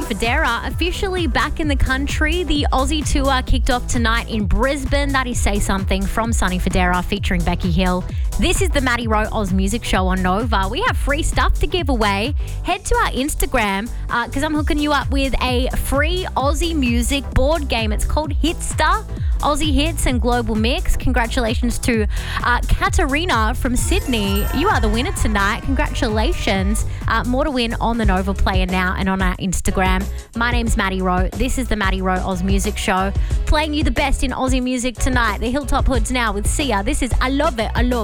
Fodera officially back in the country. The Aussie tour kicked off tonight in Brisbane. That is Say Something from Sonny Fodera featuring Becky Hill. This is the Maddie Rowe Oz Music Show on Nova. We have free stuff to give away. Head to our Instagram because I'm hooking you up with a free Aussie music board game. It's called Hitster. Aussie Hits and Global Mix. Congratulations to Katarina from Sydney. You are the winner tonight. Congratulations. More to win on the Nova Player now and on our Instagram. My name's Maddie Rowe. This is the Maddie Rowe Oz Music Show. Playing you the best in Aussie music tonight. The Hilltop Hoods now with Sia. This is I Love It, I Love